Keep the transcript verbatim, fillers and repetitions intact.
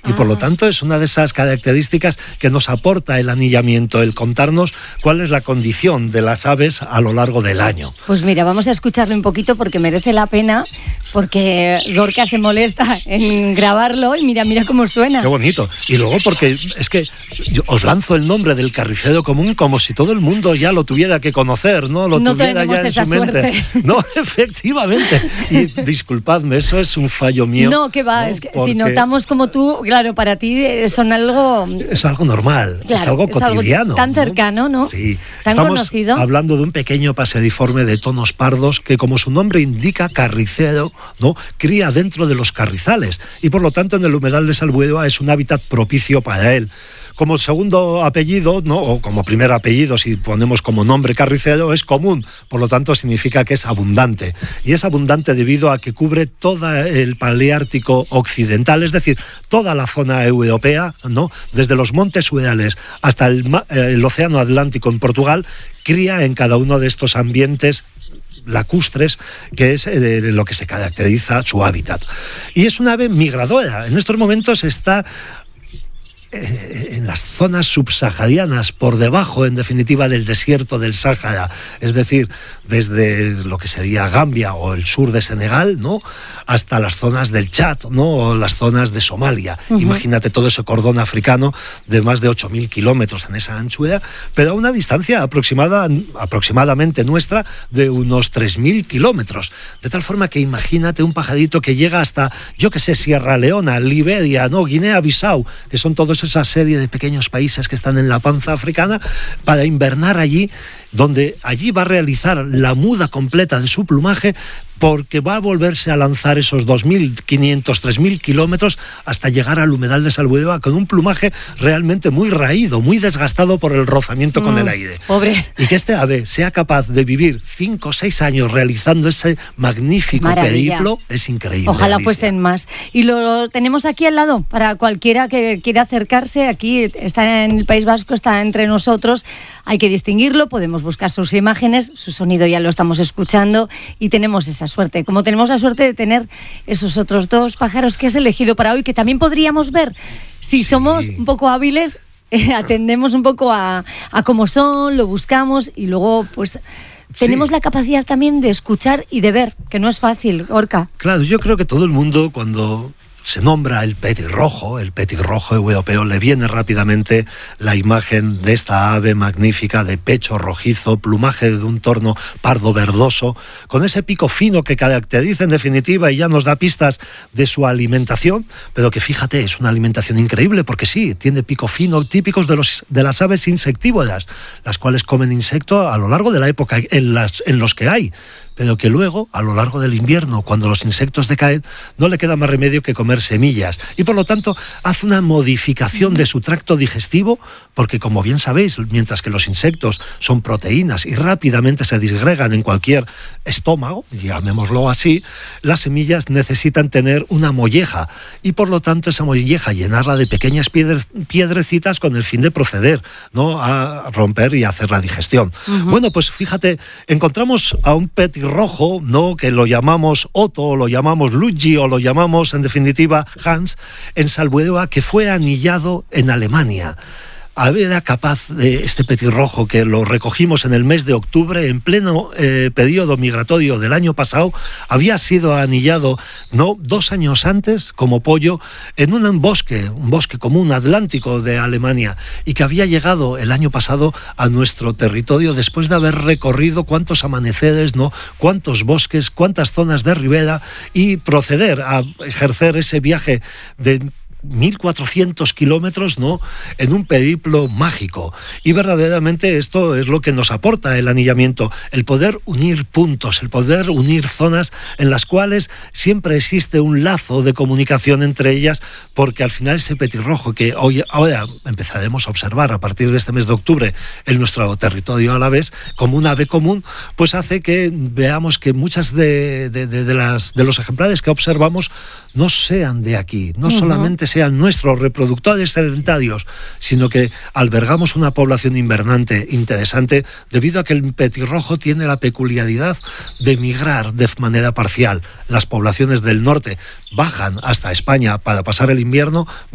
y por lo tanto es una de esas características que nos aporta el anillamiento, el contarnos cuál es la condición de las aves a lo largo del año. Pues mira, vamos a escucharlo un poquito porque merece la pena, porque Gorka se molesta en grabarlo y mira, mira cómo suena. Qué bonito. Y luego porque es que yo os lanzo el nombre del carricero común como si todo el mundo ya lo tuviera que conocer, ¿no? Lo no tuviera tenemos ya en esa su mente. suerte. No, efectivamente. Y disculpadme, eso es un fallo mío. No, que va, ¿no? es que Porque si notamos como tú, claro, para ti son algo... es algo normal, claro, es algo es cotidiano. Algo tan cercano, ¿no? Sí. Tan Estamos conocido. hablando de un pequeño paseriforme de tonos pardos que, como su nombre indica, carricero, ¿no? Cría dentro de los carrizales y por lo tanto en el humedal de Salbuedoa es un hábitat propicio para él. Como segundo apellido, ¿no? O como primer apellido, si ponemos como nombre carricero, es común, por lo tanto significa que es abundante. Y es abundante debido a que cubre todo el paleártico occidental, es decir, toda la zona europea, ¿no? Desde los montes Urales hasta el, el océano Atlántico en Portugal, cría en cada uno de estos ambientes lacustres, que es eh, lo que se caracteriza su hábitat. Y es una ave migradora. En estos momentos está en las zonas subsaharianas, por debajo, en definitiva, del desierto del Sáhara, es decir, desde lo que sería Gambia o el sur de Senegal, ¿no?, hasta las zonas del Chad, ¿no?, o las zonas de Somalia. Uh-huh. Imagínate todo ese cordón africano de más de ocho mil kilómetros en esa anchura, pero a una distancia aproximada, aproximadamente nuestra de unos tres mil kilómetros. De tal forma que imagínate un pajarito que llega hasta, yo que sé, Sierra Leona, Liberia, ¿no?, Guinea-Bissau, que son todos esa serie de pequeños países que están en la panza africana, para invernar allí, donde allí va a realizar la muda completa de su plumaje, porque va a volverse a lanzar esos dos mil quinientos, tres mil kilómetros hasta llegar al humedal de Salbuedoa con un plumaje realmente muy raído, muy desgastado por el rozamiento mm, con el aire. Pobre. Y que este ave sea capaz de vivir cinco o seis años realizando ese magnífico Maravilla. periplo es increíble. Ojalá Alicia. fuesen más. Y lo tenemos aquí al lado, para cualquiera que quiera acercarse. Aquí está en el País Vasco, está entre nosotros. Hay que distinguirlo, podemos buscar sus imágenes, su sonido ya lo estamos escuchando y tenemos esa suerte. Como tenemos la suerte de tener esos otros dos pájaros que has elegido para hoy, que también podríamos ver. Si sí. somos un poco hábiles, eh, atendemos un poco a, a cómo son, lo buscamos y luego pues tenemos sí. la capacidad también de escuchar y de ver, que no es fácil, Gorka. Claro, yo creo que todo el mundo, cuando se nombra el petirrojo, el petirrojo europeo, le viene rápidamente la imagen de esta ave magnífica de pecho rojizo, plumaje de un tono pardo verdoso, con ese pico fino que caracteriza en definitiva y ya nos da pistas de su alimentación, pero que fíjate, es una alimentación increíble porque sí, tiene pico fino típicos de, los, de las aves insectívoras, las cuales comen insectos a lo largo de la época en, las, en los que hay, pero que luego, a lo largo del invierno, cuando los insectos decaen, no le queda más remedio que comer semillas. Y por lo tanto, hace una modificación de su tracto digestivo, porque como bien sabéis, mientras que los insectos son proteínas y rápidamente se disgregan en cualquier estómago, llamémoslo así, las semillas necesitan tener una molleja. Y por lo tanto, esa molleja, llenarla de pequeñas piedre, piedrecitas con el fin de proceder, ¿no?, a romper y hacer la digestión. Uh-huh. Bueno, pues fíjate, encontramos a un petirrojo rojo, ¿no?, que lo llamamos Otto, o lo llamamos Luigi, o lo llamamos, en definitiva, Hans, en Salbuedoa, que fue anillado en Alemania. Era capaz de este petirrojo, que lo recogimos en el mes de octubre, en pleno eh, periodo migratorio del año pasado, había sido anillado, no, dos años antes, como pollo, en un bosque, un bosque común atlántico de Alemania, y que había llegado el año pasado a nuestro territorio después de haber recorrido cuántos amaneceres, no, cuántos bosques, cuántas zonas de ribera, y proceder a ejercer ese viaje de mil cuatrocientos kilómetros, ¿no?, en un periplo mágico. Y verdaderamente esto es lo que nos aporta el anillamiento, el poder unir puntos, el poder unir zonas en las cuales siempre existe un lazo de comunicación entre ellas, porque al final ese petirrojo que hoy ahora empezaremos a observar a partir de este mes de octubre en nuestro territorio alavés como un ave común, pues hace que veamos que muchas de, de, de, de, las, de los ejemplares que observamos no sean de aquí, no uh-huh. solamente sean nuestros reproductores sedentarios, sino que albergamos una población invernante interesante debido a que el petirrojo tiene la peculiaridad de migrar de manera parcial. Las poblaciones del norte bajan hasta España para pasar el invierno,